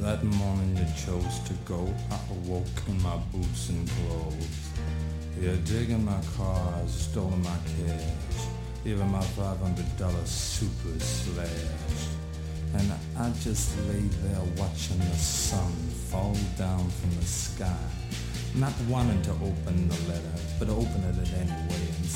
That morning you chose to go, I awoke in my boots and clothes. You digging my cars, stolen my cash, even my $500 super slash. And I just lay there watching the sun fall down from the sky, not wanting to open the letter, but open it anyway and